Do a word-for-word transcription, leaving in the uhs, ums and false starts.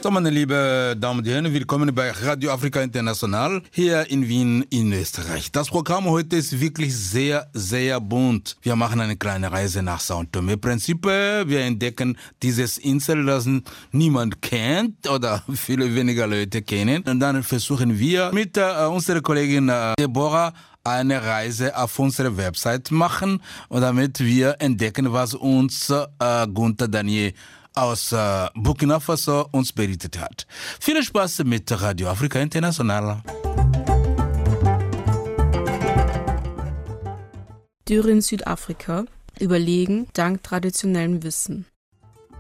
So, meine lieben Damen und Herren, willkommen bei Radio Afrika International hier in Wien in Österreich. Das Programm heute ist wirklich sehr, sehr bunt. Wir machen eine kleine Reise nach São Tomé Príncipe. Wir entdecken dieses Insel, das niemand kennt oder viele weniger Leute kennen. Und dann versuchen wir mit äh, unserer Kollegin äh, Deborah eine Reise auf unserer Website machen, und damit wir entdecken, was uns äh, Gunther Daniel aus äh, Burkina Faso uns berichtet hat. Viel Spaß mit Radio Afrika International. Dürre in Südafrika überlegen dank traditionellem Wissen.